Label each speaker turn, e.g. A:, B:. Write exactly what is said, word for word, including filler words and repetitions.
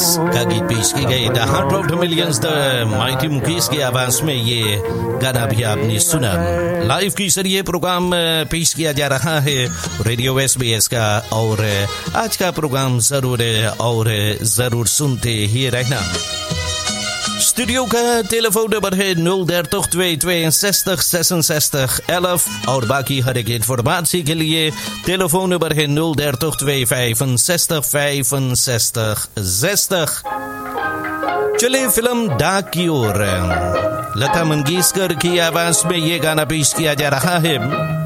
A: का गीत पेश की गई। The heart of the millions, the mighty Mukesh की आवाज में ये गाना भी आपने सुना। लाइव की जरिए प्रोग्राम पेश किया जा रहा है रेडियो एसबीएस का, और आज का प्रोग्राम जरूर और जरूर सुनते ही रहना। Studio का टेलीफोन नंबर है nul dertig tweehonderdtweeënzestig zesenzestig elf और बाकी हर एक इन्फॉर्मेशन के लिए टेलीफोन नंबर है nul dertig tweehonderdvijfenzestig vijfenzestig zestig। चले फिल्म डाक की ओर। लता मंगेशकर की आवाज में ये गाना पेश किया जा रहा है।